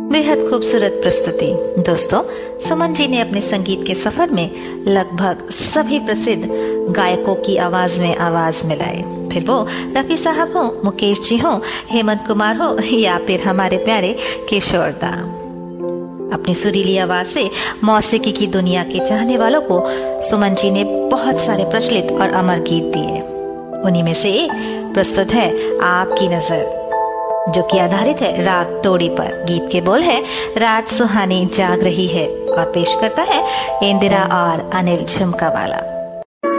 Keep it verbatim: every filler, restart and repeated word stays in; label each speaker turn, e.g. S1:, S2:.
S1: बेहद खूबसूरत प्रस्तुति। दोस्तों, सुमन जी ने अपने संगीत के सफर में लगभग सभी प्रसिद्ध गायकों की आवाज में आवाज मिलाई, फिर वो रफी साहब हो, मुकेश जी हो, हेमंत कुमार हो या फिर हमारे प्यारे किशोर दा। अपनी सुरीली आवाज से मौसीकी की दुनिया के चाहने वालों को सुमन जी ने बहुत सारे प्रचलित और अमर गीत दिए। उन्हीं में से एक प्रस्तुत है आपकी नजर, जो कि आधारित है राग तोड़ी पर। गीत के बोल है रात सुहानी जाग रही है और पेश करता है इंदिरा और अनिल झुमकावाला।